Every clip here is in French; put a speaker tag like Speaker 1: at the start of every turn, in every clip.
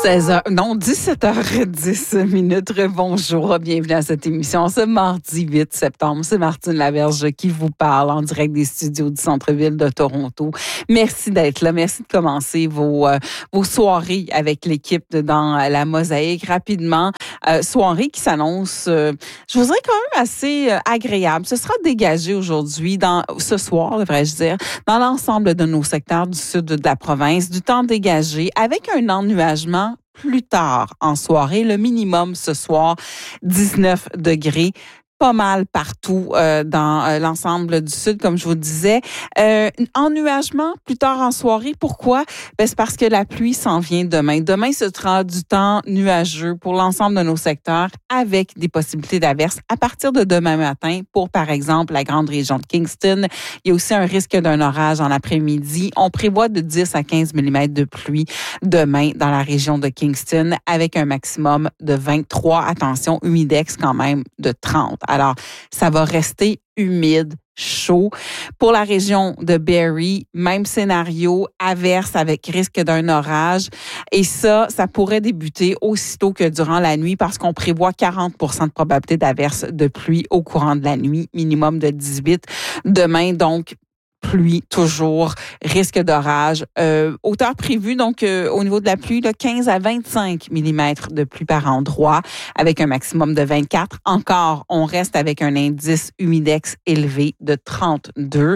Speaker 1: 17h10 Bonjour, bienvenue à cette émission. Ce mardi 8 septembre, c'est Martine Laverge qui vous parle en direct des studios du centre-ville de Toronto. Merci d'être là. Merci de commencer vos soirées avec l'équipe dans la Mosaïque rapidement. Soirée qui s'annonce, je vous dirais quand même assez agréable. Ce sera dégagé aujourd'hui, ce soir, devrais-je dire, dans l'ensemble de nos secteurs du sud de la province, du temps dégagé avec un ennuagement plus tard en soirée. Le minimum ce soir, 19 degrés. Pas mal partout dans l'ensemble du sud, comme je vous disais. Ennuagement plus tard en soirée. Pourquoi? C'est parce que la pluie s'en vient demain. Demain, ce sera du temps nuageux pour l'ensemble de nos secteurs avec des possibilités d'averses à partir de demain matin pour, par exemple, la grande région de Kingston. Il y a aussi un risque d'un orage en après-midi. On prévoit de 10 à 15 mm de pluie demain dans la région de Kingston avec un maximum de 23. Attention, humidex quand même de 30. Alors, ça va rester humide, chaud. Pour la région de Barrie, même scénario, averse avec risque d'un orage. Et ça pourrait débuter aussitôt que durant la nuit parce qu'on prévoit 40 % de probabilité d'averse de pluie au courant de la nuit, minimum de 18. Demain, donc, pluie toujours, risque d'orage. Hauteur prévue, donc au niveau de la pluie, là, 15 à 25 mm de pluie par endroit, avec un maximum de 24. Encore, on reste avec un indice humidex élevé de 32.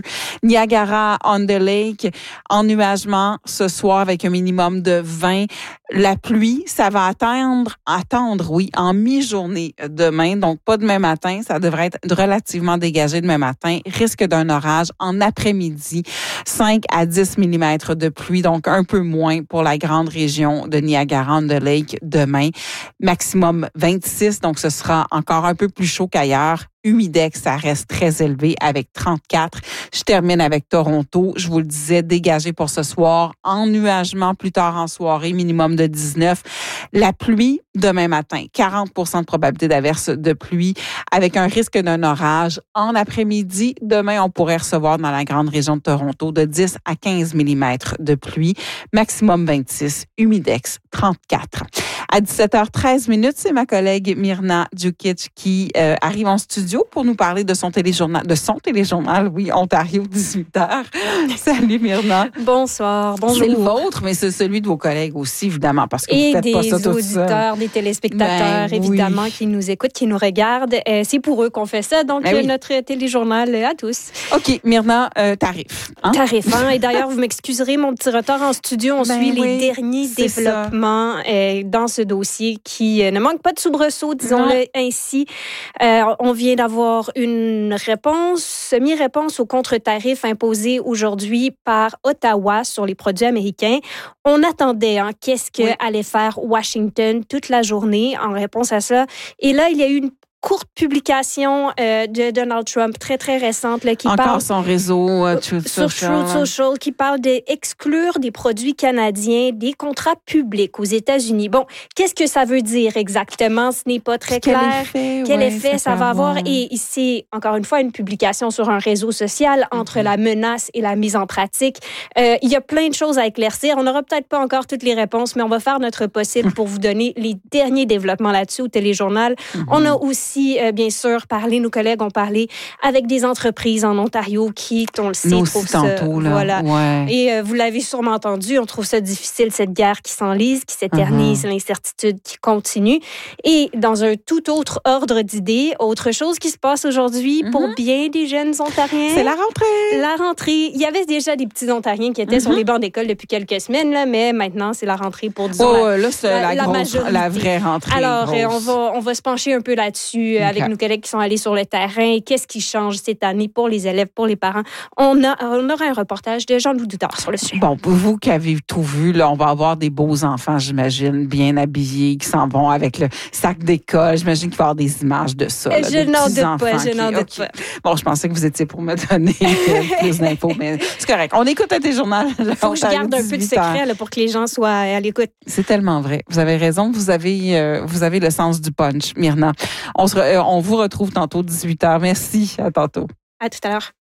Speaker 1: Niagara-on-the-Lake, ennuagement ce soir avec un minimum de 20. La pluie, ça va attendre, en mi-journée demain, donc pas demain matin. Ça devrait être relativement dégagé demain matin. Risque d'un orage en après-midi, 5 à 10 mm de pluie, donc un peu moins pour la grande région de Niagara-on-the-Lake demain. Maximum 26, donc ce sera encore un peu plus chaud qu'ailleurs. Humidex, ça reste très élevé avec 34. Je termine avec Toronto. Je vous le disais, dégagé pour ce soir. Ennuagement plus tard en soirée, minimum de 19. La pluie, demain matin, 40 % de probabilité d'averse de pluie avec un risque d'un orage en après-midi. Demain, on pourrait recevoir dans la grande région de Toronto de 10 à 15 mm de pluie. Maximum 26. Humidex, 34. À 17h13, c'est ma collègue Myrna Djukic qui arrive en studio pour nous parler de son téléjournal, oui, Ontario 18h. Salut Myrna.
Speaker 2: Bonsoir, bonjour.
Speaker 1: C'est le vôtre, mais c'est celui de vos collègues aussi, évidemment, parce que vous faites pas ça tout seul.
Speaker 2: Et des auditeurs, des téléspectateurs, évidemment, qui nous écoutent, qui nous regardent. C'est pour eux qu'on fait ça, donc notre téléjournal à tous.
Speaker 1: OK, Myrna, tarif. Hein?
Speaker 2: Tarif, hein? Et d'ailleurs, vous m'excuserez mon petit retard en studio. On suit les derniers développements dans ce dossier qui ne manque pas de soubresauts, disons-le ainsi. On vient d'avoir une semi-réponse au contre-tarif imposé aujourd'hui par Ottawa sur les produits américains. On attendait qu'est-ce que allait faire Washington toute la journée en réponse à ça. Et là, il y a eu une courte publication de Donald Trump, très, très récente, là, qui parle...
Speaker 1: son réseau Truth
Speaker 2: sur Truth Social, qui parle d'exclure des produits canadiens des contrats publics aux États-Unis. Bon, qu'est-ce que ça veut dire exactement? Ce n'est pas très clair. Quel effet ça va avoir? Et c'est, encore une fois, une publication sur un réseau social entre la menace et la mise en pratique. Il y a plein de choses à éclaircir. On n'aura peut-être pas encore toutes les réponses, mais on va faire notre possible pour vous donner les derniers développements là-dessus au téléjournal. On a aussi bien sûr, nos collègues ont parlé avec des entreprises en Ontario qui, on le sait, trouvent ça... Voilà. Ouais. Et vous l'avez sûrement entendu, on trouve ça difficile, cette guerre qui s'enlise, qui s'éternise, l'incertitude qui continue. Et dans un tout autre ordre d'idées, autre chose qui se passe aujourd'hui pour bien des jeunes Ontariens.
Speaker 1: C'est la rentrée.
Speaker 2: La rentrée. Il y avait déjà des petits Ontariens qui étaient sur les bancs d'école depuis quelques semaines, là, mais maintenant, c'est la rentrée pour, disons,
Speaker 1: là, c'est la vraie rentrée.
Speaker 2: Alors, on va se pencher un peu là-dessus avec nos collègues qui sont allés sur le terrain. Qu'est-ce qui change cette année pour les élèves, pour les parents? On aura un reportage de Jean-Loup Doudard sur le sujet.
Speaker 1: Bon, pour vous qui avez tout vu, là, on va avoir des beaux enfants, j'imagine, bien habillés, qui s'en vont avec le sac d'école. J'imagine qu'il va y avoir des images de ça.
Speaker 2: Je n'en doute pas.
Speaker 1: Bon, je pensais que vous étiez pour me donner plus d'infos, mais c'est correct. On écoute un téléjournal.
Speaker 2: Il faut que je garde un peu de secret là, pour que les gens soient à l'écoute.
Speaker 1: C'est tellement vrai. Vous avez raison. Vous avez le sens du punch, Myrna. On vous retrouve tantôt 18h. Merci. À tantôt.
Speaker 2: À tout à l'heure.